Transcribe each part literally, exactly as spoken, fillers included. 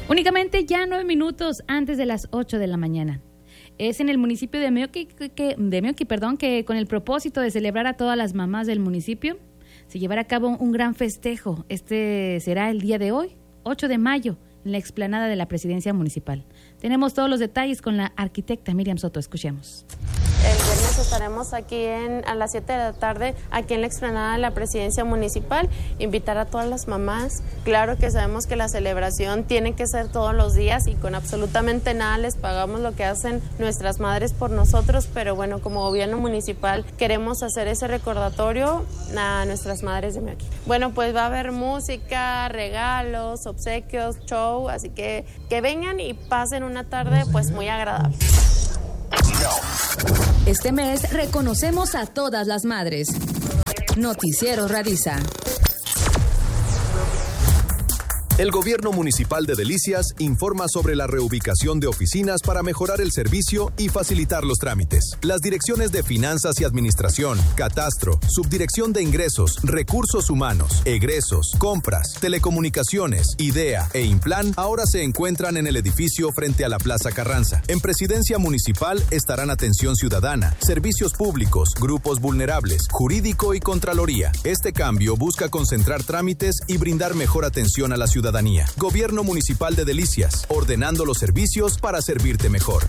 Únicamente ya nueve minutos antes de las ocho de la mañana. Es en el municipio de Meoqui, que, de Meoqui, perdón, que con el propósito de celebrar a todas las mamás del municipio, se llevará a cabo un gran festejo. Este será el día de hoy, ocho de mayo, en la explanada de la Presidencia Municipal. Tenemos todos los detalles con la arquitecta Miriam Soto. Escuchemos. El viernes estaremos aquí en, a las siete de la tarde, aquí en la explanada de la Presidencia Municipal. Invitar a todas las mamás. Claro que sabemos que la celebración tiene que ser todos los días y con absolutamente nada les pagamos lo que hacen nuestras madres por nosotros, pero bueno, como gobierno municipal queremos hacer ese recordatorio a nuestras madres de Meoqui. Bueno, pues va a haber música, regalos, obsequios, show, así que que vengan y pasen una tarde pues muy agradable. Este mes reconocemos a todas las madres. Noticiero Radiza. El Gobierno Municipal de Delicias informa sobre la reubicación de oficinas para mejorar el servicio y facilitar los trámites. Las direcciones de Finanzas y Administración, Catastro, Subdirección de Ingresos, Recursos Humanos, Egresos, Compras, Telecomunicaciones, IDEA e Implan ahora se encuentran en el edificio frente a la Plaza Carranza. En Presidencia Municipal estarán Atención Ciudadana, Servicios Públicos, Grupos Vulnerables, Jurídico y Contraloría. Este cambio busca concentrar trámites y brindar mejor atención a la ciudadanía. Gobierno Municipal de Delicias, ordenando los servicios para servirte mejor.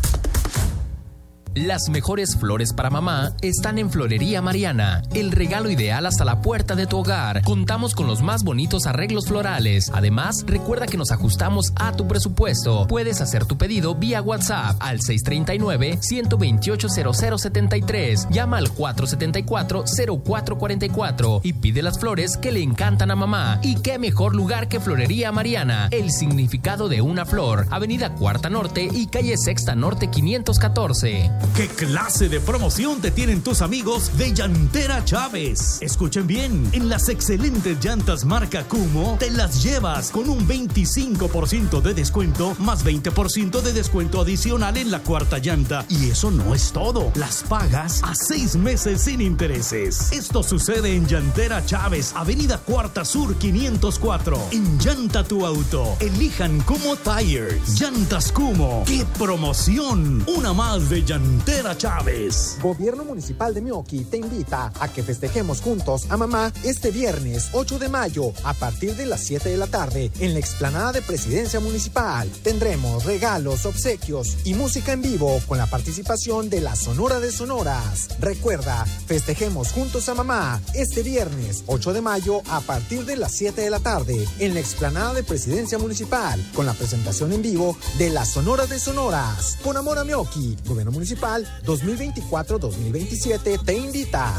Las mejores flores para mamá están en Florería Mariana, el regalo ideal hasta la puerta de tu hogar. Contamos con los más bonitos arreglos florales. Además, recuerda que nos ajustamos a tu presupuesto. Puedes hacer tu pedido vía WhatsApp al seis tres nueve, uno dos ocho, cero cero siete tres. Llama al cuatro siete cuatro, cero cuatro cuatro cuatro y pide las flores que le encantan a mamá. Y qué mejor lugar que Florería Mariana, el significado de una flor. Avenida Cuarta Norte y calle Sexta Norte quinientos catorce. ¿Qué clase de promoción te tienen tus amigos de Llantera Chávez? Escuchen bien, en las excelentes llantas marca Kumo te las llevas con un veinticinco por ciento de descuento más veinte por ciento de descuento adicional en la cuarta llanta. Y eso no es todo, las pagas a seis meses sin intereses. Esto sucede en Llantera Chávez, Avenida Cuarta Sur quinientos cuatro. En Llanta tu auto, elijan Kumo Tires. Llantas Kumo, ¡qué promoción! Una más de Llantera Llantera Chávez. Gobierno Municipal de Meoqui te invita a que festejemos juntos a mamá este viernes ocho de mayo a partir de las siete de la tarde en la explanada de Presidencia Municipal. Tendremos regalos, obsequios y música en vivo con la participación de la Sonora de Sonoras. Recuerda, festejemos juntos a mamá este viernes ocho de mayo a partir de las siete de la tarde en la explanada de Presidencia Municipal con la presentación en vivo de la Sonora de Sonoras. Con amor a Meoqui, Gobierno Municipal dos mil veinticuatro dos mil veintisiete te invita.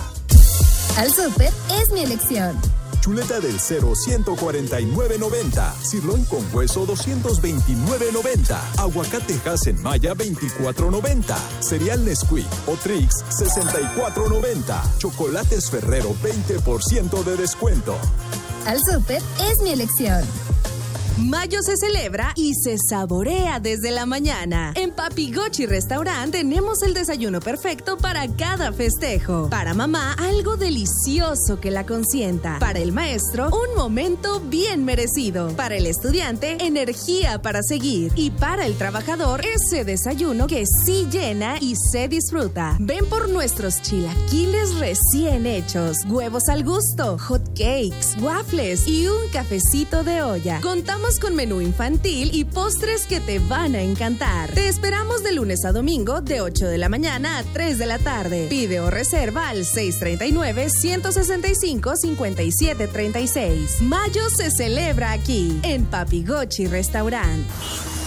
Al súper es mi elección. Chuleta del Cero ciento cuarenta y nueve noventa. Sirloin con hueso doscientos veintinueve noventa. Aguacate Hass-en-Maya veinticuatro noventa. Cereal Nesquik o Trix sesenta y cuatro noventa. Chocolates Ferrero veinte por ciento de descuento. Al súper es mi elección. Mayo se celebra y se saborea desde la mañana. En Papi Gochi Restaurant tenemos el desayuno perfecto para cada festejo. Para mamá, algo delicioso que la consienta. Para el maestro, un momento bien merecido. Para el estudiante, energía para seguir. Y para el trabajador, ese desayuno que sí llena y se disfruta. Ven por nuestros chilaquiles recién hechos, huevos al gusto, hot cakes, waffles y un cafecito de olla. Contamos con menú infantil y postres que te van a encantar. Te esperamos de lunes a domingo de ocho de la mañana a tres de la tarde. Pide o reserva al seis tres nueve, uno seis cinco, cinco siete tres seis. Mayo se celebra aquí, en Papi Gochi Restaurant.